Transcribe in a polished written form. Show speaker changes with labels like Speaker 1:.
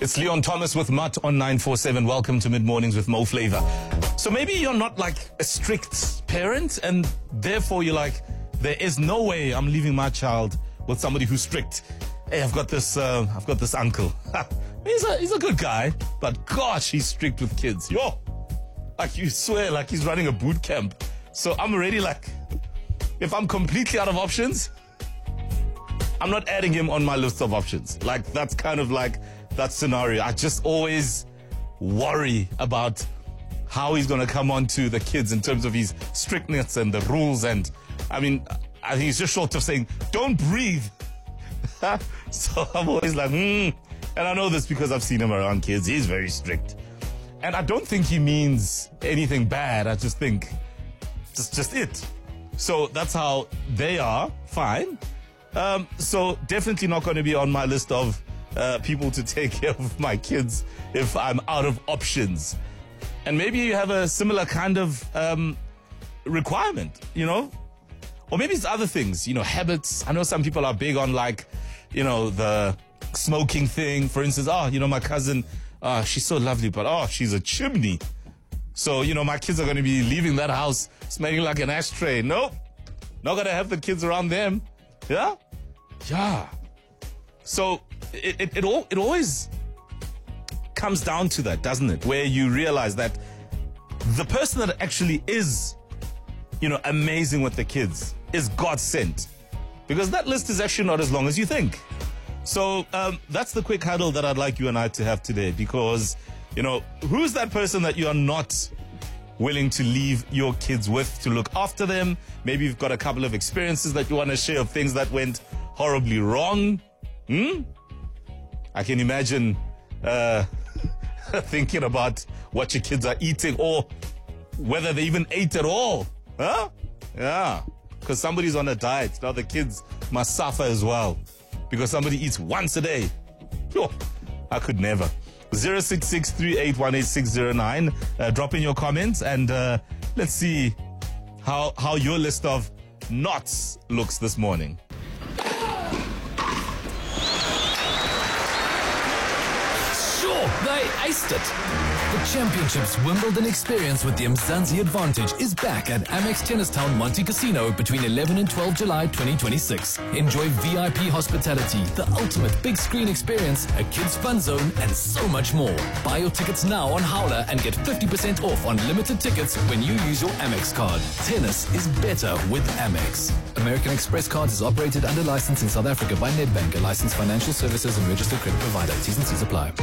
Speaker 1: It's Leon Thomas with Mutt on 947. Welcome to Mid Mornings with Mo Flavor. So maybe you're not like a strict parent and therefore you're like, there is no way I'm leaving my child with somebody who's strict. Hey, I've got this uncle. He's a good guy, but gosh, he's strict with kids. Yo, like you swear like he's running a boot camp. So I'm already like, if I'm completely out of options, I'm not adding him on my list of options. Like, that's kind of like that scenario. I just always worry about how he's going to come on to the kids in terms of his strictness and the rules. And I mean, I think he's just short of saying, don't breathe. So I'm always like, And I know this because I've seen him around kids. He's very strict. And I don't think he means anything bad. I just think just it. So that's how they are. Fine. So definitely not going to be on my list of people to take care of my kids if I'm out of options. And maybe you have a similar kind of requirement, you know? Or maybe it's other things, you know, habits. I know some people are big on like, you know, the smoking thing. For instance, my cousin, she's so lovely, but she's a chimney. So, you know, my kids are going to be leaving that house smelling like an ashtray. Nope. Not going to have the kids around them. Yeah? Yeah. So it always comes down to that, doesn't it? Where you realize that the person that actually is, you know, amazing with the kids is God sent. Because that list is actually not as long as you think. So that's the quick huddle that I'd like you and I to have today. Because, you know, who's that person that you are not willing to leave your kids with to look after them? Maybe you've got a couple of experiences that you want to share of things that went horribly wrong. I can imagine thinking about what your kids are eating or whether they even ate at all. Huh? Yeah. Because somebody's on a diet. Now the kids must suffer as well because somebody eats once a day. Yo, I could never. 0663818609. Drop in your comments and let's see how your list of nots looks this morning.
Speaker 2: Sure, they aced it. The Championships Wimbledon experience with the Mzansi Advantage is back at Amex Tennistown Monte Casino between 11 and 12 July 2026. Enjoy VIP hospitality, the ultimate big screen experience, a kids fun zone, and so much more. Buy your tickets now on Howler and get 50% off on limited tickets when you use your Amex card. Tennis is better with Amex. American Express Cards is operated under license in South Africa by Nedbank, a licensed financial services and registered credit provider. T's and C's apply.